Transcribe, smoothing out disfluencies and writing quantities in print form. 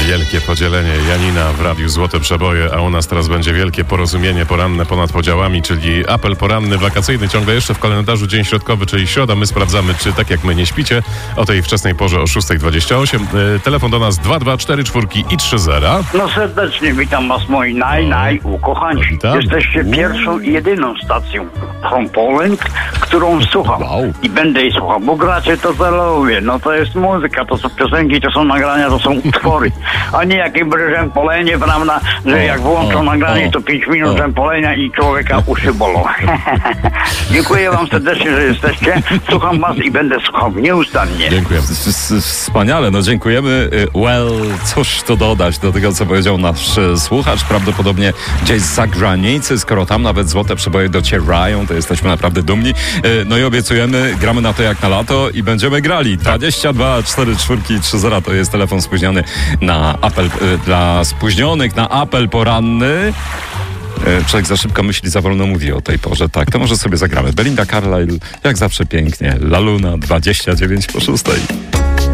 Wielkie podzielenie Janina w Radiu Złote Przeboje, a u nas teraz będzie wielkie porozumienie poranne ponad podziałami, czyli apel poranny, wakacyjny, ciągle jeszcze w kalendarzu dzień środkowy, czyli środa. My sprawdzamy, czy tak jak my nie śpicie o tej wczesnej porze o 6:28. Telefon do nas 2244 i 30. No serdecznie witam was, moi ukochani. Witam. Jesteście pierwszą i jedyną stacją from Poland, którą słucham. Wow. I będę jej słuchał, bo gracie to co lubię. No to jest muzyka, to są piosenki, to są nagrania, to są utwory. A nie jakieś rzępolenie, prawda, że jak włączą nagranie, to 5 minut rzępolenia i człowieka uszy bolą. Dziękuję wam serdecznie, że jesteście. Słucham was i będę słuchał nieustannie. Dziękuję. Wspaniale, no dziękujemy. Cóż tu dodać do tego, co powiedział nasz słuchacz, prawdopodobnie gdzieś z zagranicy, skoro tam nawet Złote Przeboje docierają, to jesteśmy naprawdę dumni. No i obiecujemy, gramy na to jak na lato i będziemy grali. 22 44 30 to jest telefon spóźniony na apel, dla spóźnionych na apel poranny. Człowiek za szybko myśli, za wolno mówi o tej porze. Tak, to może sobie zagramy. Belinda Carlisle, jak zawsze pięknie. La Luna, 29 po 6.